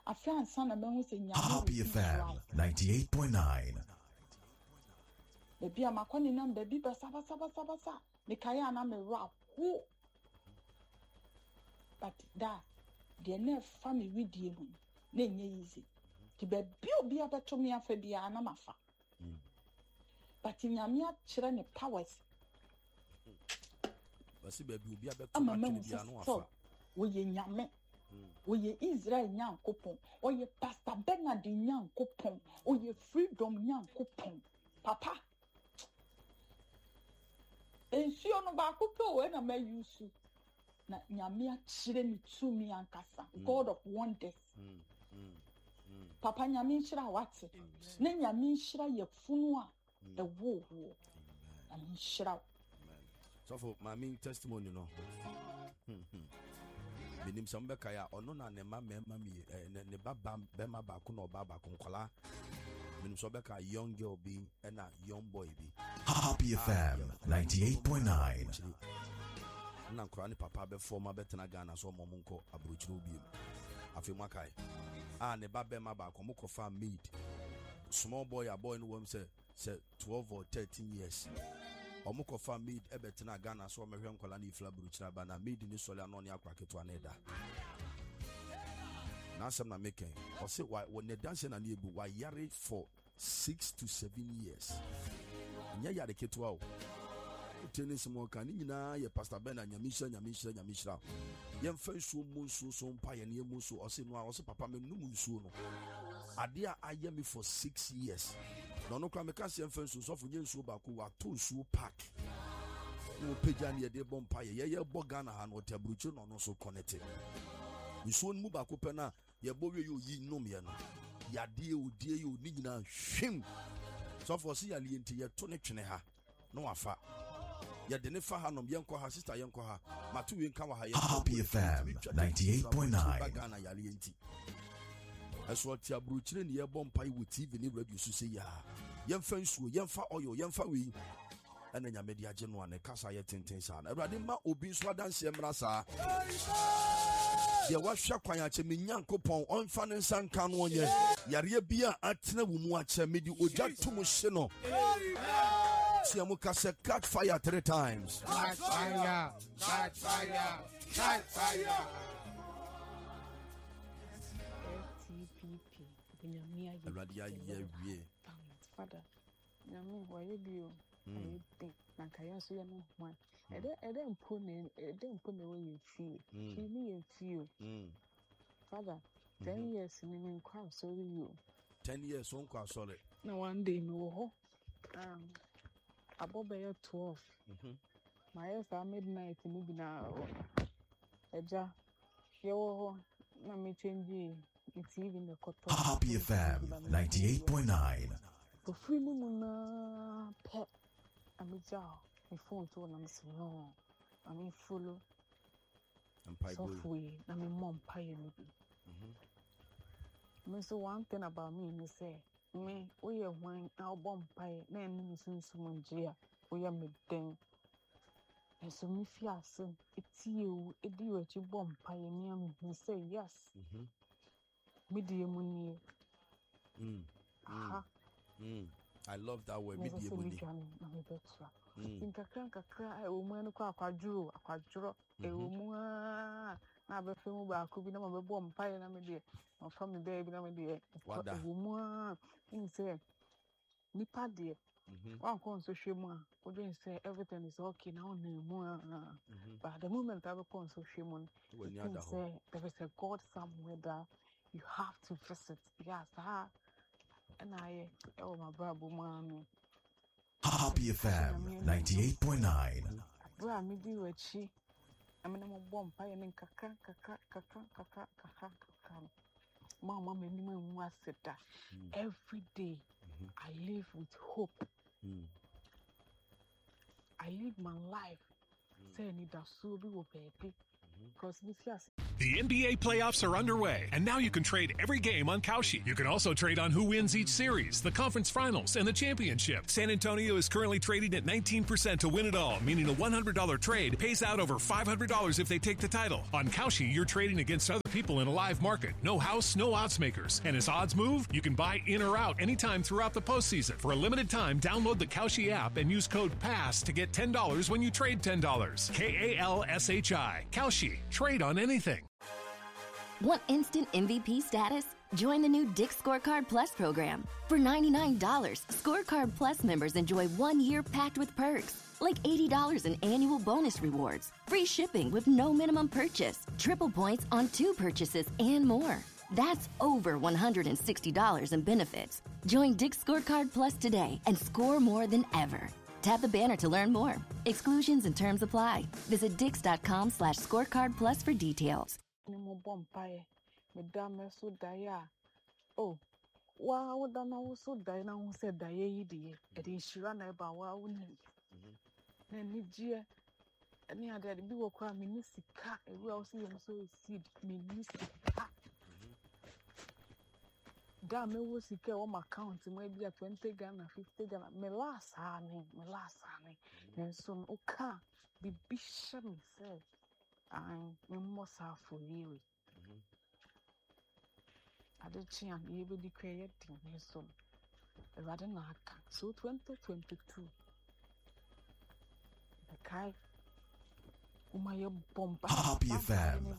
afia ansa na mehu se nyame Happy FM 98.9. Baby amakoni na baby basa ne kaya na me rap ho but da de na family widie mu na enye easy ti baby obi abeto me afa bia na mafa but nyame a kire ne powers basi baby obi abeto me bia no afa wo ye nyame oye Israel nyankopon oye Pastor Bernard nyankopon oye Freedom nyankopon papa ensio no ba kupo we na mayusu na nyame akire ni tumi ankasa God of wonders papa nyame nshira wate na nyame nshira yefunu a ewo na nshira so for my testimony no minim some beka ya ono na ne ma mi ne baba be ma ba ko na oba ba ko nkola minim so beka young girl bi and a young boy bi. Happy FM 98.9. na nkora ne papa be forma betena Ghana so mo nko abrochiro bi afi makai ne baba ma ba ko mo ko fa maid small boy a boy no wom say 12 or 13 years omuko fa maid ebetena Ghana so mehwe nkola na ifla bruchira ba na maid ni sole anọ ne akwaketo aneda na asem na meken o say when the dance na ebu wa yare for 6 to 7 years nya yare keto o tennis mo kan nyina ye Pastor Ben anyamisha yem fa nsuo mu nsuo so mpa ye ne mu so o say no o say papa me num nsuo no ade a aye me for 6 years no no kwa me ka se yem fa nsuo so fo nye nsuo ba ko wa to nsuo park no peja ne de bom pa ye bo Ghana ha no tabrucho no no so connected nsuo mu ba ko pe na ye bo we yo yi nom ye no ya de odie yo ni nyina hwem so fo se ya lienti ye to ne twene ha no afa ya de ne fa ha nom yenko ha sister yenko ha matu we nka wa ha Happy FM 98.9. Ghana ya lienti eso ti abruchire ne ye bom pa wo TV ne radio so se ya yemfa nsuo yemfa oil yemfa we ana nya media je no ane kasa ye tenten sa na awurade ma obi so adanse mra sa de wahwa kwan ache me nyankopon onfa ne nsanka no onye yare bia atena wo mu ache me di oja tum hye no siamu kase catch fire 3 times catch fire catch fire catch fire TPP bunyamia ye awurade aye wie father nyame waye bio ayi na kaya so ye no ho ede mpo ne wo ye fie ni ye fie father 10 years ni me kwa sorry you 10 years on kwa sorry na one day me wo ho abobe ye 12 my fa midnight ni bi na eja ye wo ho na me change TV ne koto Happy FM 98.9. for free na pe amija my phone to na me no I mean follow software na me mom pay no bi me so one thing about me say me we ye wan na bomb pay na enu sunsun ngia we ye me den so me fiase etie edi wachi bomb pay me am say yes media money I love that word media money na me betra nkakra e wo mu anu kwa akwaduro e wo mu na be fe mu ba ko bi na me bom paye na me de o fa me be bi na me de wo mu in say nipa de wan kon so hwe mu a o dey say everything is okay now na mu but the moment I be kon so hwe mu no say there is a God somewhere that you have to visit. Yes, and I my brother man. Happy FM 98.9. Bra me di wachi. I mean I'm bomb pie and kaka. Mama me ni mu aseda. Every day I live with hope. I live my life. Say ni da so bi wo baby. Because we see us. The NBA playoffs are underway, and now you can trade every game on Kalshi. You can also trade on who wins each series, the conference finals, and the championship. San Antonio is currently trading at 19% to win it all, meaning a $100 trade pays out over $500 if they take the title. On Kalshi, you're trading against other people in a live market. No house, no odds makers. And as odds move, you can buy in or out anytime throughout the postseason. For a limited time, download the Kalshi app and use code PASS to get $10 when you trade $10. KALSHI. Kalshi. Trade on anything. Want instant MVP status? Join the new Dick's Scorecard Plus program. For $99, Scorecard Plus members enjoy 1 year packed with perks, like $80 in annual bonus rewards, free shipping with no minimum purchase, triple points on 2 purchases, and more. That's over $160 in benefits. Join Dick's Scorecard Plus today and score more than ever. Tap the banner to learn more. Exclusions and terms apply. Visit dix.com/scorecardplus for details. Oh, wow, Dana so Diana who said Diady, and Shirana Bawa. Then Nigia, any other people cry Minisika, and we also so seed Minisika. Damn, it was a on my account, maybe a 20 Ghana, 50 Ghana, my last honey, and some Oka, the bishop said, I'm most half for you. I did see an able to create his son. Rather not, so 2022. The Kai, my bomb, Happy FM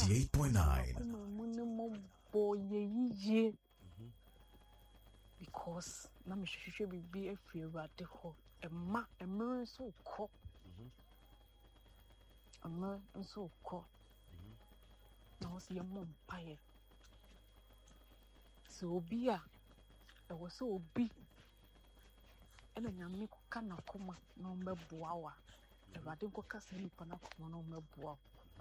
98.9. Boy, because na me should be a few at the hole. A mirror so cold. A mirror so cold. Now see a mom pie. So be a was so big. And then I make cana coma no me boawa. If I didn't go casting panacoma no me boa.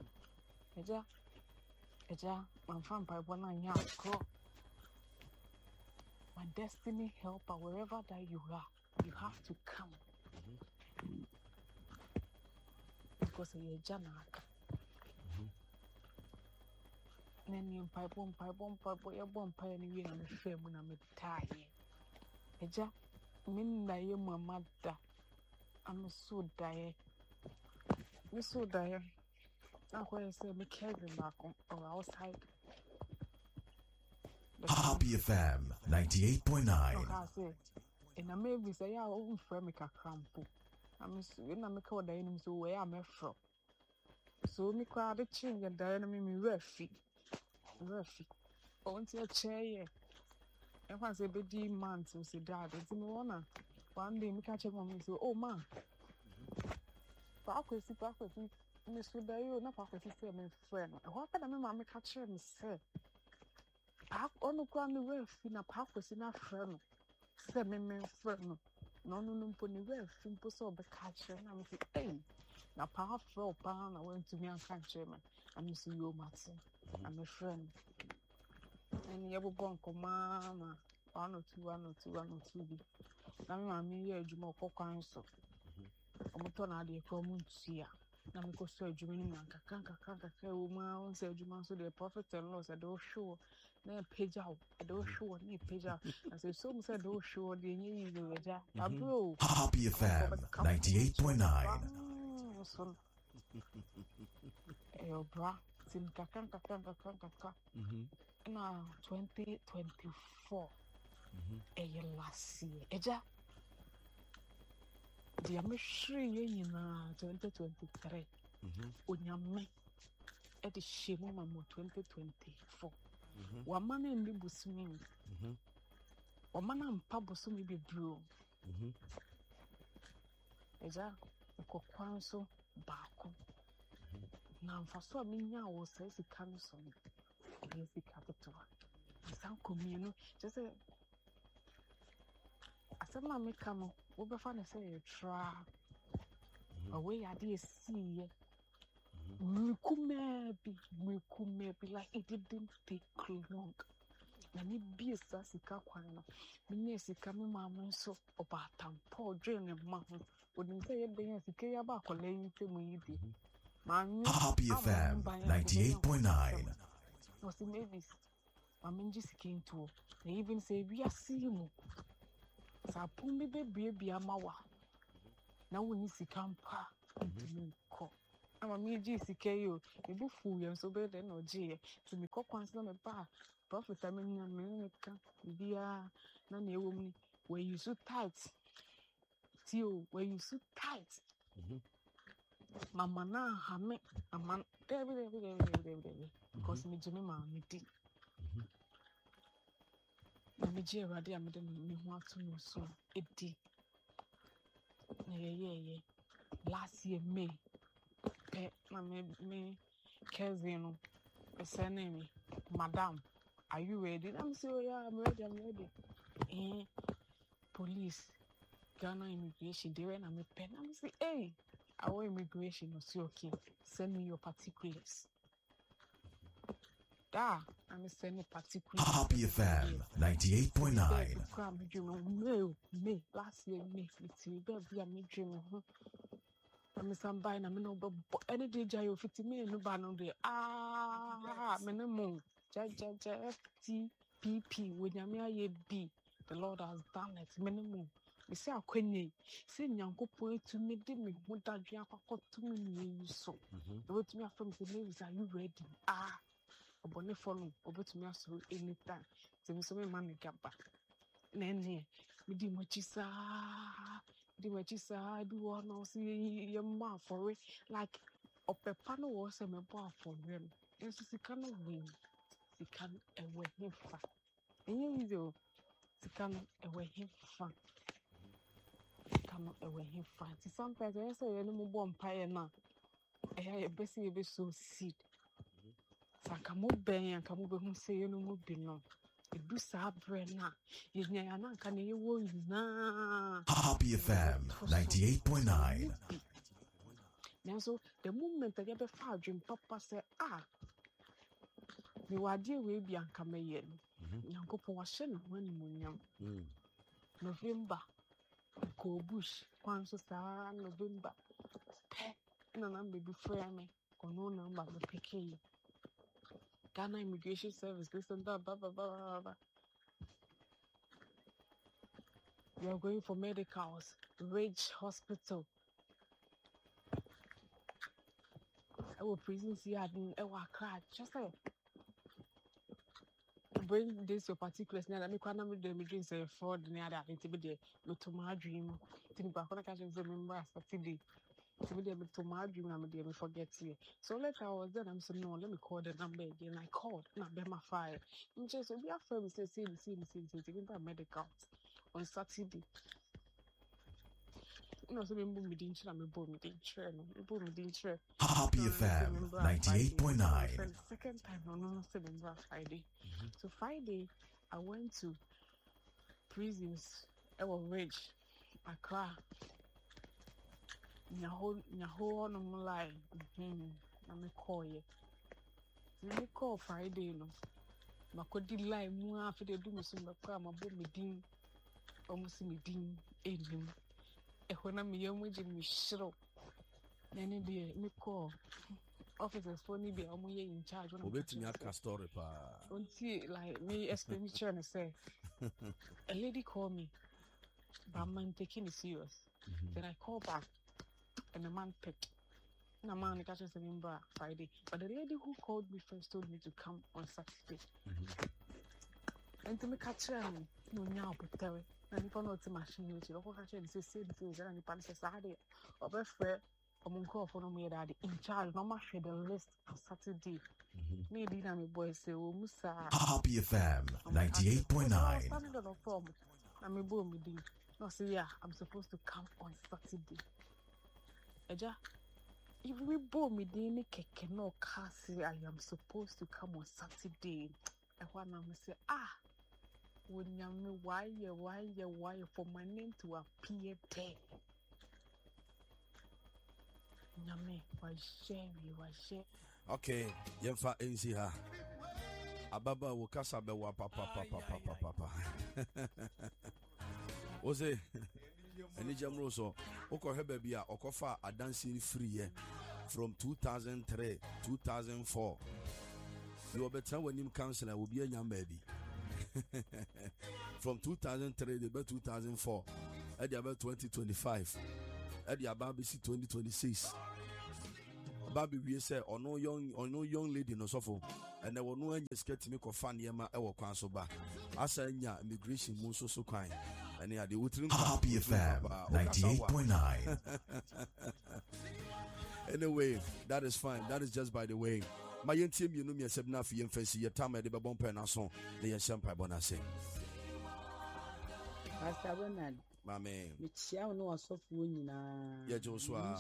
Eja, I'm found by 1 year o'clock. My destiny helper, wherever that you are, you have to come. Because you're Janak. Then you pipe, you're bumpy, and you're on the frame when I'm tired. Eja, mean that you're my mother. I'm so dire. You're so dire. Now, where I say, me carrying back or outside. Happy FM 98.9. And I may be say, I won't frame a crampo. I'm make all the enemies where I'm from. So, me crowd the change and the enemy me roughy. Oh, it's a chair. And once a baby man to say that, it's in honor. One day, me catch him and say, oh, man. Parkway, Miss Rudayo, not Parkway, my friend. What can I remember catch him say? Park on the ground, the way, in a park was in a friend. Say, me, friend. No, pony well, simple so the catcher. And I'm saying, hey, now, powerful pound, I went to me and catch him. And you see you, Martin. I'm a friend. And you ever born, mama. 1 or 2. Now, I'm here, you more cockines. I'm a ton of the community. Now, because surgery, can't woman said you must do the prophet and laws. I don't show. Then page out. I don't show. Need page out. I said, so said, don't show the new. Happy FM 98.9. Son. Your bra. Sin kaka. Now 2024. Last year. Eja. The Amishri in 2023. Unyame at the Shimon 2024. One man in the Busmin. One man and Pabos may be blue. Eja, a coquanso, Baco. Now, for so many hours, says the council. Here's the capital. Some communal, just a. I said, Mamma, come over for the say, try away. I did see we could be like it didn't take long. And it be a sassy caquana. Minesi coming, mamma, so about Paul Jane and Mamma. Wouldn't say a being as a care about calling to me. Happy FM 98.9. Was the mavis? I'm just came to. They even say we are seeing. Sapumi baby amawa. Now we need to come pa. I'm a me GCKO. You do fool you so better than no G. To me, cock once on a bar. Prophet, I mean, America, dear, none a woman where you so tight. Tio, where you so tight. Mamma now, Hammy, a man, every because me Jemima, me did. Me Jera, dear, me want to know so. It did. Yeah. Last year, May. Me cousin, sending me, Madam, are you ready? I'm so yeah, I'm ready. Police, Ghana immigration, they ran a pen. I'm say, hey, our immigration was okay. Send me your particulars. Da, I'm sending particulars. Happy FM 98.9. May last year, May, it's a dream. I'm somebody, I'm no, but any day, Jayo 50 million, no banner there. Minimum, FTPP, when you be, the Lord has done it, minimum. We say, I couldn't say, Yanko point to me, did me, what that you have to me, so. The way to me from the names, are you ready? A bonnet follow over to me, so anytime. So, so many money get back. Nene, me di machisa. I do want to see your mouth for it. Like, up a panel was a bar for them. And so she can't win. She can't away him fun. And you can't away him fun. Cannot away him fun. Sometimes I say, you know, bomb pie now. I have a best so seed. So I come up bang and come over who say, you know, belong. Do sabrina. Is Nana can you win na? Happy FM 98.9. Now, so the moment I get a far dream, Papa said, you are dear way be uncoming. Yanko Washin when you young. November, go bush, one so star, November. Pet, no number before me, or no number, the PK. Ghana Immigration Service, this and that, blah, blah, blah, blah, blah. You are going for medicals, Ridge Hospital. I will prison see I didn't cry. Just like bring this your particulars now. Let me call them with the dreams say fraud near that. It's be there. No to my dream. Think back when I catch remember today. To be able to my dream, I'm able to forget you. So later I was there, I'm saying, no, let me call the number again. I called, and I bet my file. And just so we are friends, say, taking by medical on Saturday. No, so we move me didn't share, me boom me didn't share. Happy FM 98.9. The second time, no, Friday. So Friday, I went to prisons. I was rich. Accra. Nyaho no mulai. Na me call ye. Me call Friday no. Makodi lie mu afi de do me so makwa mabo me din. Almost me din enim. Ehona me yam je me shiro. Na ne de me call officers for ni be omo ye in charge. Obetimi aka story pa. Until like me expenditure and say a lady called me, but I'm taking it serious. Then I call back. And the man picked. And the man catches the number Friday. But the lady who called me first told me to come on Saturday. And to me catch him, no now but tell it. And if I know to machine you, the whole catcher and say and the pan says Saturday. Or before, I'm call for no me daddy in charge. No matter the list for Saturday. Maybe now my boy say, oh, Musa. Happy FM 98.9. I'm a boy, no, say, yeah, I'm supposed to come on Saturday. Eja, if we both me didn't keke no car say I am supposed to come on Saturday. I want to say, when you me why for my name to appear there. Nyame, why share. Okay, yemfa enzi ha. Ababa wo kasa be wa papa. Ose Eni jamro so oko hebe bia okofa adansi free ye from 2003, 2004. You better when you counselor will be a young baby. From 2003 to 2004, at the about 2025, at the about 2026. Baby, we say, or no young lady no suffer, and there were no any scared to make a fun yama or cancel back. I say, yeah, immigration moves so kind, and yeah, they would Happy FM 98.9. Anyway, that is fine. That is just by the way. My young team, you know me, except now for your fancy, your time at the Babon Penasson, the Champagne Bonassi. Pastor Bernard. My man, Michelle no soft winning. Yeah, Joshua.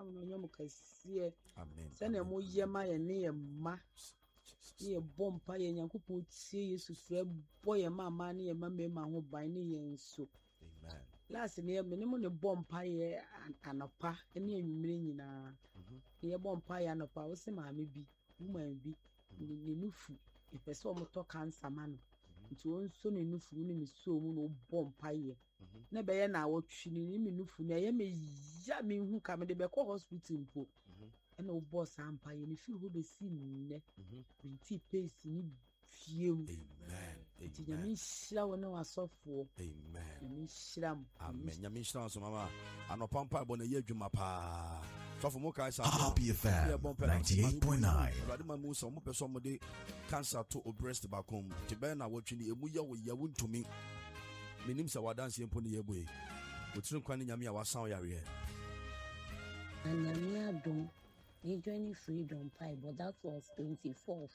Amen. Send a more yama and near ma. Near Bompa and Yakupu see you boy and my money and my mamma who buy me and so. Amen. Last year, minimum a Bompa and a pa, and near me near Bompa and a pa was a mammy be, woman be, Ninufu, if I saw me talk cancer man. To own son in Nufu, is so no Bompa. Never now what she need me Nufu, I am a yammy who come at the back hospital. And no boss empire, and if you would see me, tea paste in few. Amen. Yamin shower no a soft for. Amen. Shram. Amen. Yamin shram, Mamma. And no pampa bon a year jumapa. So for Moka, Happy FM 98.9. Radimamus, some somebody cancer to breast back home. Tibena watching the Emuya with Yawun to me. Minims our dancing pony away. With some kind of Yamia was sound area. And Yamia don't. He joined Freedom Pie, but that was 24th.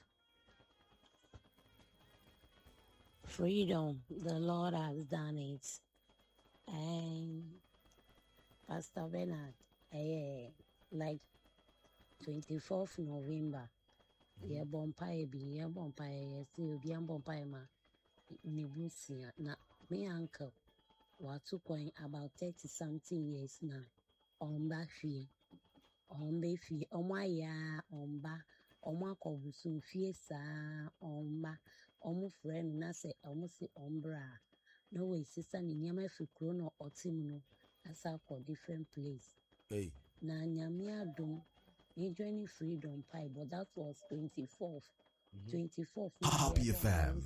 Freedom, the Lord has done it. And Pastor Bernard, like 24th November, yeah, Bompire be, Bompire, still be Bompire, ma, Nibusia. Now, my uncle was about 30 something years now on that field. Ombefi omaya omba omakobusu fiesa omba omu friend na se omu si ombra no way sister ni nyama fi krono otim no asa ko different place na nyame adom he joining Freedom Pie, but that was 24th. 24th. Happy FM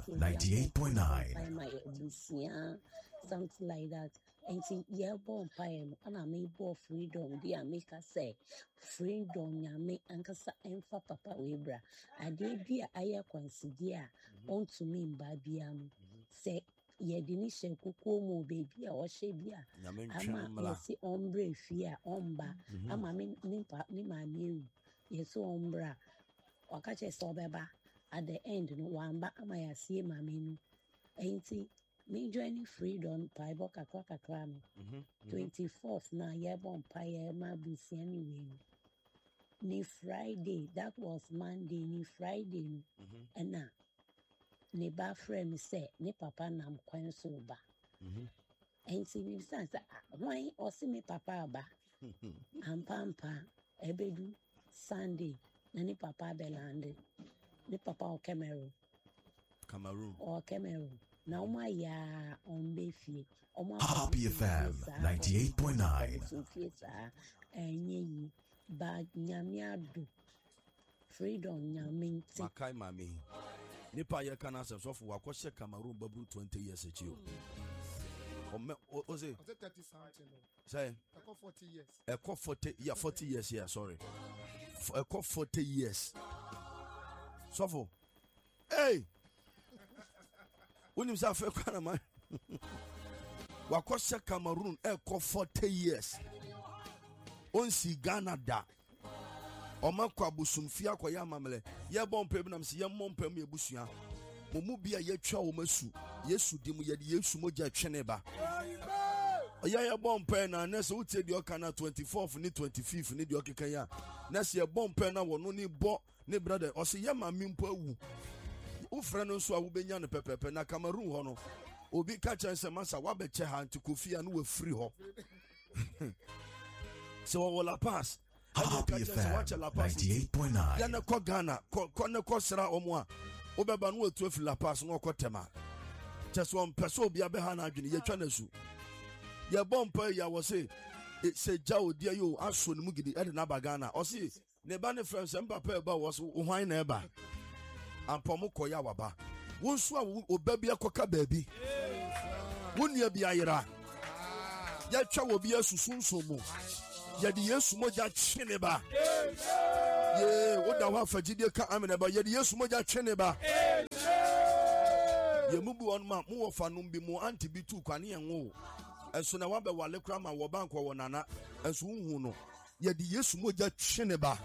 98.9. Something like that. And see, yeah, born pie, and I may bore freedom. Be a make us say freedom. Ya make ankasa enfa papa webra. I did be a aya consider on to me babiam. Say, ye dinisha kuko mo baby or shabia. Ama si ombre fear omba. Ama nimpa nima new. Yes, ombra. Wakache sobeba. At the end, no one back my see mammy. Ain't he? Me joining Freedom Pie Boka Cracka Cram. 24th na yearbon pie ma busy anyway. Ni Friday, that was Monday, ni Friday. And now, ni ba friend say, ni papa nam kwan so ba. Ain't he? Me say, why or see me papa ba? Pampa, ebedu Sunday, ni papa belande. Ni papa or Cameroon. Or Cameroon. Now my ya on Beefy. Happy FM 98.9. And ye bad nyamiado. Freedom nyamin. Makai mami. Nipa ye can answer so for Wakosha Cameroon Babu 20 years ago. Was it 30 something? Say, I got 40 years. I got 40 years, yeah, sorry. I got 40 years. So, hey! When you say a man, Wakosha Cameroon, eko 40 years. Onsi Ghana da. Oma kwa busumfia kwa ya mamele. Ye bon pebe na msi ye mon pebe ye busuya. Momu bia ye twa wo masu. Yesu dimu ye di Yesu moja twene ba. Ye bon pebe na nese utie di oka na 24th ni 25th ni di okeka ya. Nese ye bon pebe na wono ni bo ni brother. Osi ye mami mpo awu. Ufre no so a wubenya no pepepe na Cameroon ho no obi ka chense masa wabeche ha antikofia no we free ho so we La Paz Happy FM 98.9. ya na ko Ghana ko ne ko sra omo a obeba no wetu afi La Paz no ko tema cheso on peso obi abe ha na adwene ye twa na su ye bompa ya wo se jawo dia yo aso ne mugidi e de na ba Ghana o se ne ba ne friends papa eba was hwan na eba ampomo koya waba wonso a oba bi akoka baabi wonia bi ayera ya twa wo bi asusunso mu ya di Yesu moja chene ba ye woda wa fagide ka amene ba ya di Yesu moja chene ba ye mubu on ma mu wofa no bi mu anti bi tu kwane enwo enso na wabe wale kra ma wo bank wo nana enso hu no ya di Yesu moja chene ba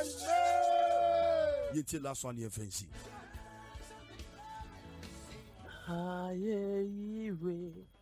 ye ti last one ye fancy Aye,